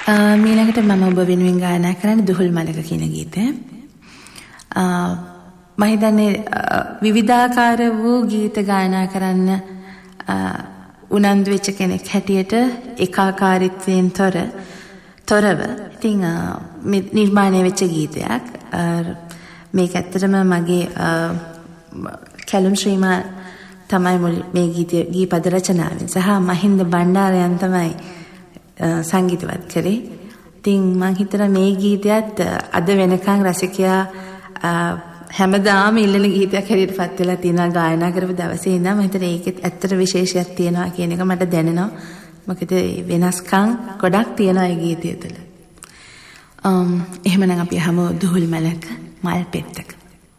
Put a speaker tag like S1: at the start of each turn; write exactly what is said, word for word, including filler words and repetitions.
S1: මීළඟට මම ඔබ වෙනුවෙන් ගායනා කරන්නේ දුහුල් මලක කියන ගීතය. මම හිතන්නේ විවිධාකාර වූ ගීත ගායනා කරන්න උනන්දු වෙච්ච කෙනෙක් හැටියට ඒකාකාරීත්වයෙන් තොර තොරව ඉතින් නිර්මාණය වෙච්ච ගීතයක්. මේක ඇත්තටම මගේ කැලුම් ශ්‍රීමා තමයි මේ ගීතය ගී පද රචනාවෙන් සහ මහින්ද බණ්ඩාරයන් තමයි සංගීතවත් කරේ. ඉතින් මම හිතනවා මේ ගීතයත් අද වෙනකන් රසිකයා හැමදාම ඉල්ලන ගීතයක් හැටියට පත් වෙලා තියෙනවා ගායනා කරපු දවසේ ඉඳන්. මම හිතන්නේ ඒකෙත් ඇත්තට විශේෂයක් තියෙනවා කියන එක මට දැනෙනවා. මොකද වෙනස්කම් ගොඩක් තියෙනවා ඒ ගීතය තුළ. um එහෙමනම් අපි අහමු දුහුල් මලක මල් පෙත්තක.